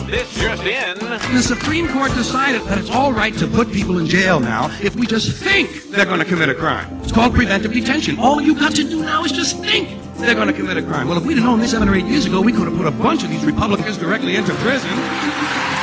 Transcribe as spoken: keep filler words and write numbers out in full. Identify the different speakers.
Speaker 1: This just in.
Speaker 2: The Supreme Court decided that it's all right to put people in jail now if we just think they're going to commit a crime. It's called preventive detention. All you got to do now is just think they're going to commit a crime. Well, if we'd have known this seven or eight years ago, we could have put a bunch of these Republicans directly into prison.